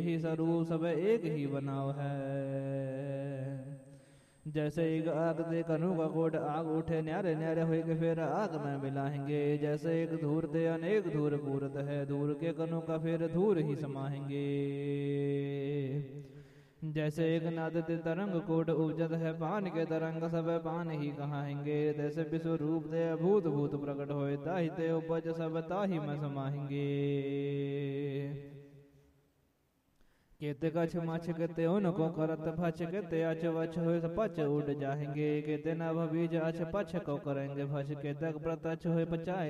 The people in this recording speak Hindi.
ही स्वरूप सब एक ही बनाव है। जैसे एक आग दे कनु का कोट आग उठे न्यारे न्यारे होए के फिर आग में मिलाएंगे। जैसे एक धूर दे अनेक धूर पूरत है, धूर के कनु का फिर धूर ही समाएंगे। जैसे एक नाद ते तरंग कोट उपजत है, पान के तरंग सब पान ही कहाएंगे। जैसे विश्व रूप दे भूत भूत प्रकट होए, ताहि ते उपज सब ताहि में समाएंगे। केते कछ मछ केते उनको करत भच, केते अच वच होए पच उड़ जाएंगे। केते नभ बीज अच पछ को करेंगे भच, केतक प्रतच होए पचाए